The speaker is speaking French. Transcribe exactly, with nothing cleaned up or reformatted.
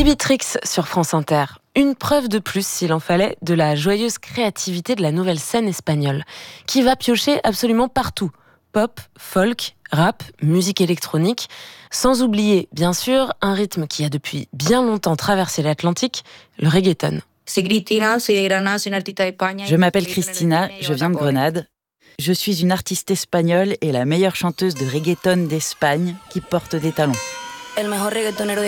Subitrix sur France Inter. Une preuve de plus, s'il en fallait, de la joyeuse créativité de la nouvelle scène espagnole, qui va piocher absolument partout. Pop, folk, rap, musique électronique, sans oublier, bien sûr, un rythme qui a depuis bien longtemps traversé l'Atlantique, le reggaeton. Je m'appelle Christina, je viens de Grenade. Je suis une artiste espagnole et la meilleure chanteuse de reggaeton d'Espagne qui porte des talons.